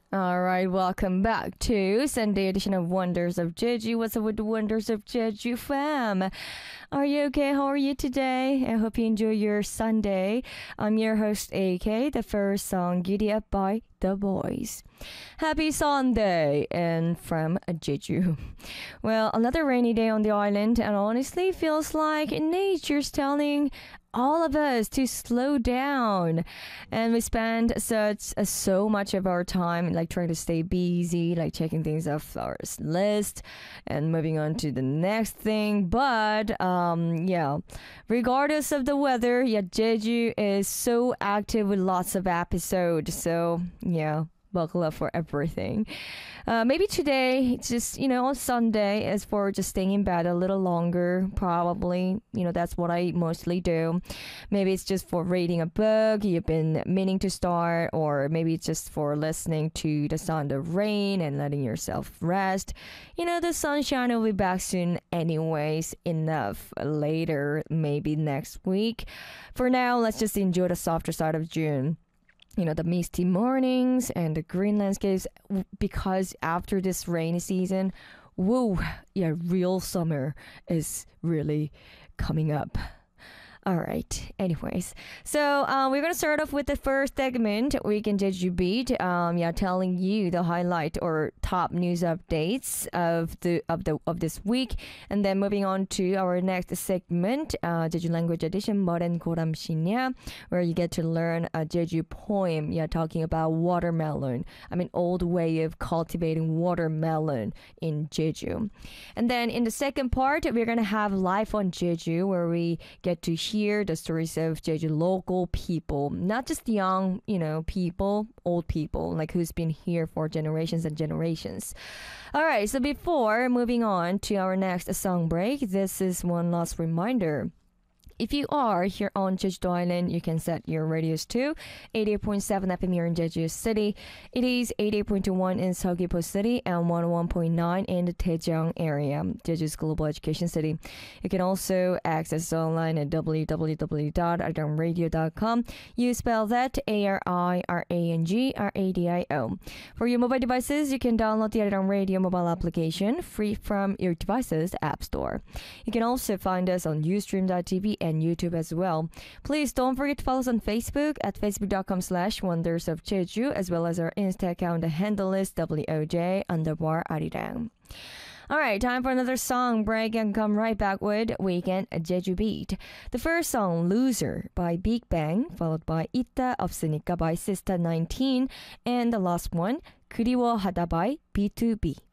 All right, welcome back to Sunday edition of Wonders of Jeju. What's up with the Wonders of Jeju fam? Are you okay? How are you today? I hope you enjoy your Sunday. I'm your host, AK. The first song, Giddy Up by The Boys. Happy Sunday and from Jeju. Well, another rainy day on the island, and honestly feels like nature's telling all of us to slow down, and we spend so much of our time like trying to stay busy, like checking things off our list and moving on to the next thing. But yeah, regardless of the weather, yeah, Jeju is so active with lots of episodes, so yeah, buckle up for everything. Maybe today, it's just, on Sunday, is for just staying in bed a little longer, probably. That's what I mostly do. Maybe it's just for reading a book you've been meaning to start, or maybe it's just for listening to the sound of rain and letting yourself rest. The sunshine will be back soon anyways, enough later, maybe next week. For now, let's just enjoy the softer side of June. The misty mornings and the green landscapes, because after this rainy season, whoa, yeah, real summer is really coming up. All right. Anyways, so we're gonna start off with the first segment, Weekend Jeju Beat. Telling you the highlight or top news updates of this week, and then moving on to our next segment, Jeju Language Edition, Modern Koram Shinya, where you get to learn a Jeju poem. Yeah, talking about watermelon. Old way of cultivating watermelon in Jeju. And then in the second part, we're gonna have Life on Jeju, where we get to hear the stories of Jeju local people, not just young, people, old people, like who's been here for generations and generations. All right, so before moving on to our next song break, this is one last reminder. If you are here on Jeju Island, you can set your radios to 88.7 FM here in Jeju City. It is 88.1 in Seogwipo City and 101.9 in the Daejeong area, Jeju's global education city. You can also access us online at www.arirangradio.com. You spell that ARIRANGRADIO. For your mobile devices, you can download the Arirang Radio mobile application free from your device's app store. You can also find us on Ustream.tv and YouTube as well. Please don't forget to follow us on Facebook at facebook.com/Wonders of Jeju, as well as our Insta account. The handle is WOJ_Arirang. All right, time for another song break, and come right back with Weekend Jeju Beat. The first song, Loser by Big Bang, followed by 있다 없으니까 by Sista 19, and the last one, 그리워하다 by B2B.